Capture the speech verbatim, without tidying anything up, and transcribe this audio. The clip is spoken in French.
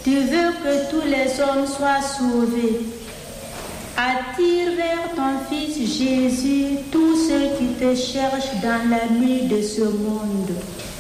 Tu veux que tous les hommes soient sauvés. Attire vers ton Fils Jésus tous ceux qui te cherchent dans la nuit de ce monde.